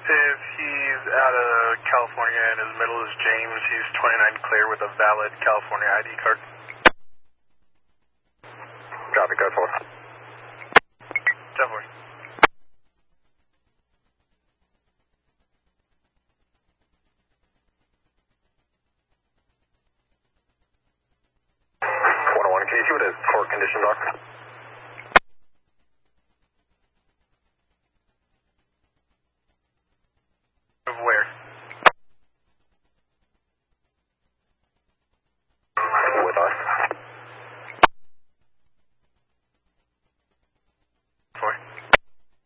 Detective, he's out of California and his middle is James. He's 29 clear with a valid California ID card. Copy, code 4. 10-4. Can you see what his court conditions are?